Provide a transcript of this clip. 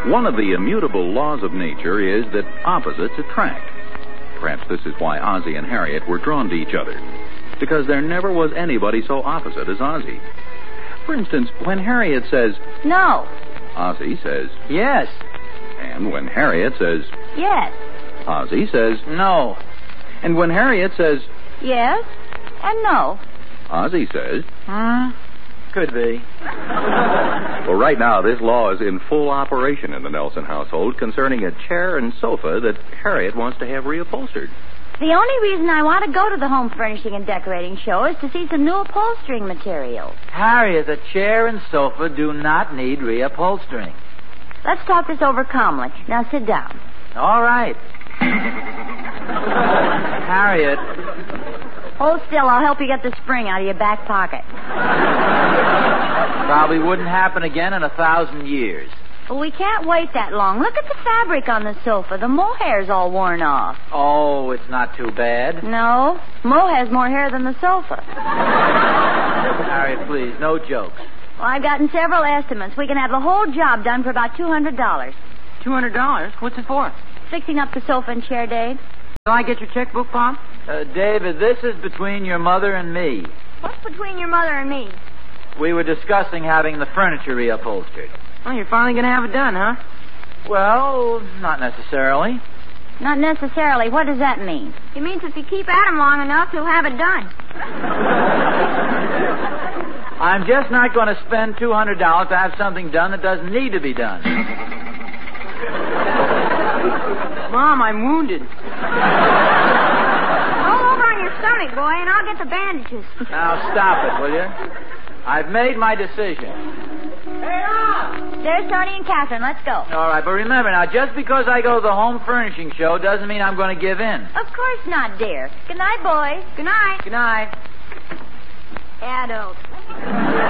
One of the immutable laws of nature is that opposites attract. Perhaps this is why Ozzie and Harriet were drawn to each other, because there never was anybody so opposite as Ozzie. For instance, when Harriet says, "No," Ozzie says, "Yes." And when Harriet says, "Yes." Ozzie says, "No." And when Harriet says, "Yes," and "no." Ozzie says, Could be. Well, right now, this law is in full operation in the Nelson household concerning a chair and sofa that Harriet wants to have reupholstered. The only reason I want to go to the home furnishing and decorating show is to see some new upholstering materials. Harriet, the chair and sofa do not need reupholstering. Let's talk this over calmly. Now sit down. All right. Harriet. Hold still. I'll help you get the spring out of your back pocket. Probably wouldn't happen again in 1,000 years. Well, we can't wait that long. Look at the fabric on the sofa. The mohair's all worn off. Oh, it's not too bad. No. Mo has more hair than the sofa. Harriet, please, no jokes. Well, I've gotten several estimates. We can have the whole job done for about $200. $200? What's it for? Fixing up the sofa and chair, Dave. Will I get your checkbook, Pop? David, this is between your mother and me. What's between your mother and me? We were discussing having the furniture reupholstered. Well, you're finally going to have it done, huh? Well, not necessarily. Not necessarily. What does that mean? It means if you keep at him long enough, he'll have it done. I'm just not going to spend $200 to have something done that doesn't need to be done. Mom, I'm wounded. Roll over on your stomach, boy, and I'll get the bandages. Now stop it, will you? I've made my decision. There's Tony and Catherine. Let's go. All right, but remember now, just because I go to the home furnishing show doesn't mean I'm going to give in. Of course not, dear. Good night, boys. Good night. Good night. Adult.